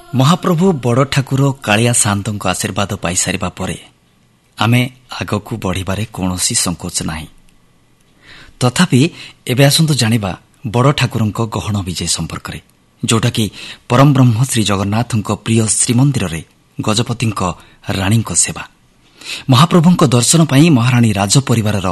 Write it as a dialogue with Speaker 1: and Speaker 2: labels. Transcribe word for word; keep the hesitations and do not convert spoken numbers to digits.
Speaker 1: ମହାପ୍ରଭୁ ବଡ଼ ଠାକୁର କାଳିଆ ସାନ୍ତଙ୍କ ଆଶୀର୍ବାଦ ପାଇସାରିବା ପରେ ଆମେ ଆଗକୁ ବଢ଼ିବାରେ କୌଣସି ସଙ୍କୋଚ ନାହିଁ। ତଥାପି ଏବେ ଆସନ୍ତୁ ଜାଣିବା ବଡ଼ ଠାକୁରଙ୍କ ଗହଣ ବିଜେ ସମ୍ପର୍କରେ, ଯେଉଁଟାକି ପରମବ୍ରହ୍ମ ଶ୍ରୀ ଜଗନ୍ନାଥଙ୍କ ପ୍ରିୟ ଶ୍ରୀମନ୍ଦିରରେ ଗଜପତିଙ୍କ ରାଣୀଙ୍କ ସେବା। ମହାପ୍ରଭୁଙ୍କ ଦର୍ଶନ ପାଇଁ ମହାରାଣୀ ରାଜ ପରିବାରର